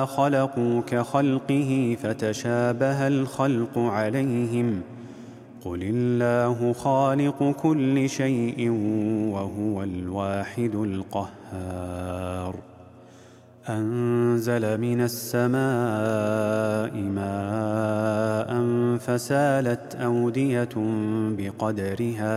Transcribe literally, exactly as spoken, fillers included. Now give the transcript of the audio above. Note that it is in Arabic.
خلقوا كخلقه فتشابه الخلق عليهم قل الله خالق كل شيء وهو الواحد القهار أنزل من السماء ماء فسالت أودية بقدرها